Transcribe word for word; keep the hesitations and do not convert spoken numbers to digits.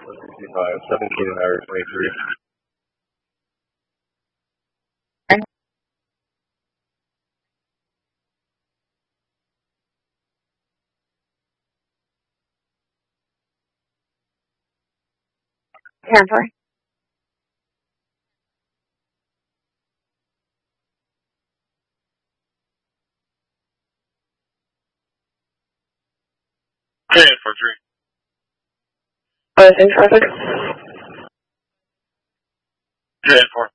sixty-five, seventeen an hour, twenty-three. Territory. ten for three. Oh, it's in traffic. ten four.